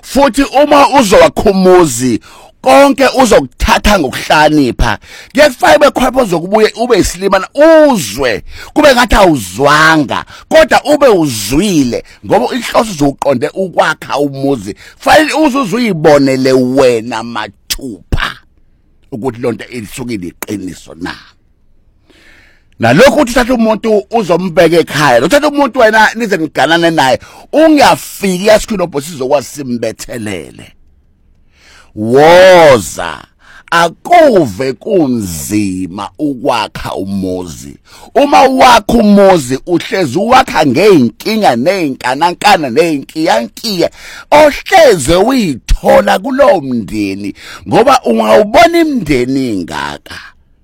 futhi uma uzowakha umuzi konke uzokuthatha ngokuhlanipha kuyakufanele bekhwapho zokubuye ube isilimana uzwe kube ngathi awuzwanga kodwa ube uzwile ngoba inhloso zokuqonde ukwakha umuzi fanele uzuyibonele wena mathupha ukuthi lonto isuke liqiniso na nalokho uthatha umuntu uzombeka ekhaya uthatha umuntu wena nize niganane naye ungafiki yasikhulopho sizokwazi simbethelele woza akuve kunzima ukwakha umuzi uma wakha umuzi uhlezi uwakha ngeenkinga nezinkanankana nezinkiyankiya ohleze uyithola kulowo mndeni ngoba ungawubona imndeni ingaka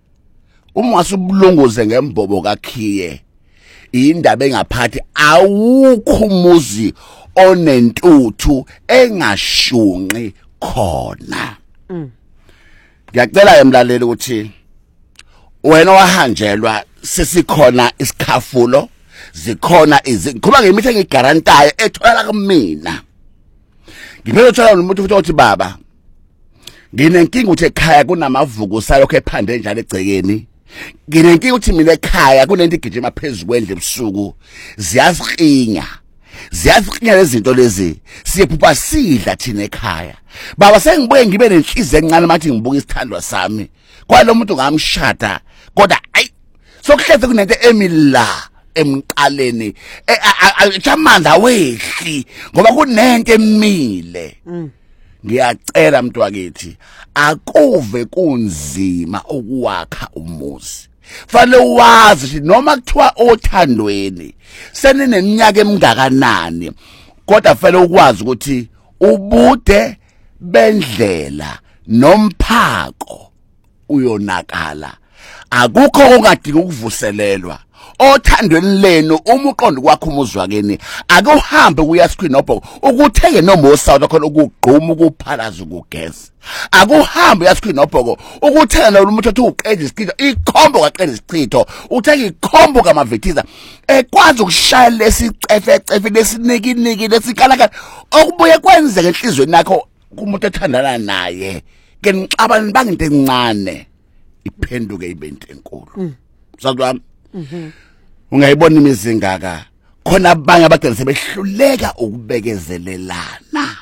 uma wasubulunguze ngembobo kakhiye indaba engaphathi awukho umuzi onentuthu engashunqi khona ngiyacela emlaleli ukuthi wena wahanjelwa sesikhona isikhafulo zikhona izikhuluma ngemithi engigarantayo etholakala kumina ngiphethe uthola umuntu futhi uthi baba nginenkinga ukuthi ekhaya kunamavuko salokho ephande njalo egcekeni nginenkinga ukuthi mina ekhaya kunento igijima phezulu kwendle ebusuku ziyaziqinya lezinto lezi siyephupha sidla thina ekhaya baba sengibuye ngibe nenhliziyo encane mathi ngibuka isithandwa sami kwalomuntu ngamshada kodwa ayi sokuhleze kunento emila emqaleni chamandla wehli ngoba kunento emile ngiyacela mntu wakithi akuve kunzima ukuwakha umuzi fanele wazi ukuthi noma kuthiwa othandweni seneneminyaka emingakanani kodwa fanele ukwazi ukuthi ubude bendlela nomphako uyonakala akukho ongadinga ukuvuselelwa othandweni lenu uma uqonda kwakho umuzi wakeni akuhambe kuya screenobho ukuthenge noma osawuthi khona ukugquma ukuphalaza ukugeza akuhambe ya screenobho ukuthenga lo muntu othi uqeda isichitho ikhombo kaqeda isichitho uthenga ikhombo kamavithiza ekwazi ukushaya lesicefe lesininiki lesikalaka okubuye kwenzeke enhlizweni yakho kumuntu ethandana naye ke ngixabana banginte encane iphenduke ibe into enkulu sazwami ungayibona imizingaka khona abanye abagcina sebehluleka ukubekezelelana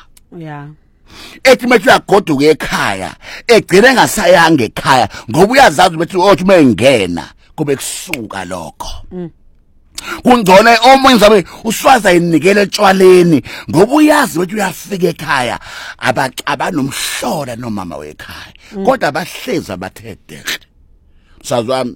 ethi manje uyagoduka ekhaya egcina engasayanga ekhaya ngoba uyazazi ukuthi othi mengena kube kusuka lokho kungcono omunye zabe uswaza inikele etshwaleni ngoba uyazi ukuthi uyafika ekhaya abanomhlola nomama wekhaya kodwa abahleza bathede sazwami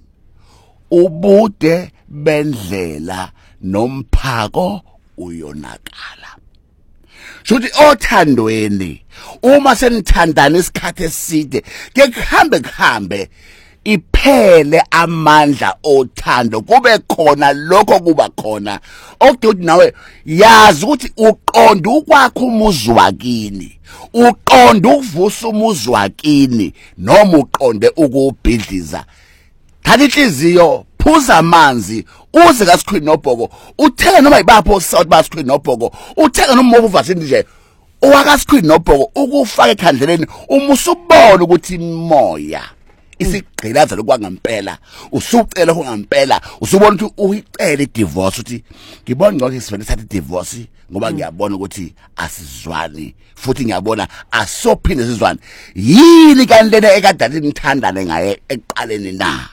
ubude bendlela nomphako uyonakala shuthi othandweni uma senithandana isikhathi eside ke kuhambe iphele amandla othando kube khona lokho kuba khona okuthi nawe yazi ukuthi uqonda ukwakho umuzi wakini uqonda ukuvusa umuzi wakini noma uqonde ukubhidliza thatha inhliziyo phuza amanzi uze kaScreenobhoko uthenge noma ibapho South ba Screenobhoko uthenge noma uvasini nje owakaScreenobhoko ukufaka ekhandleleni uma usubona ukuthi imoya isigqilaza lokwangempela usucela ngempela usubona ukuthi uyicela idivorce uthi ngibona ngcono sivele thatha idivorce ngoba ngiyabona ukuthi asizwani futhi ngiyabona asophinde sizwane yini kanlena ekadala nithandane ngaye eqaleni na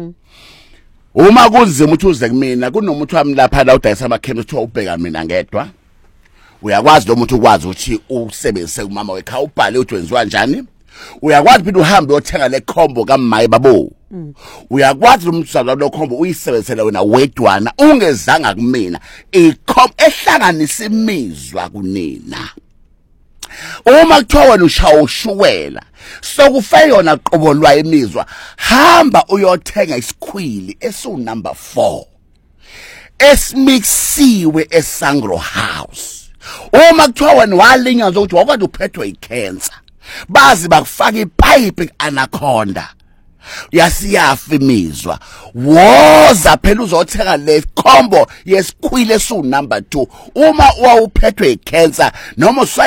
uma kunzima ukuthi uze kumina kunomuntu wami lapha la udayisa amakhemisi uthiwa ubheka mina ngedwa uyakwazi lo muntu ukwazi ukuthi usebenzise umama wekhaya ubhale ukuthi wenziwa njani uyakwazi ukuthi uhambe uyothenga le khombo kaMayi babo uyakwazi umsala lo khombo uyisebenzisela wena wedwana ungezanga kumina ikhombo ehlanganisa imizwa kunina uma kuthiwa wena ushawa ushukela sokufe yona qobolwa imizwa hamba uyothenga isikhwili esu number 4 esmixiwe eSangro House uma kuthiwa wena walinywa ukuthi wakade uphethwe icancer bazi bakufaka ipipe Anaconda yasiyafa imizwa woza phela uzothenga le combo yesikhwile esu number 2 uma wawuphethwe icancer noma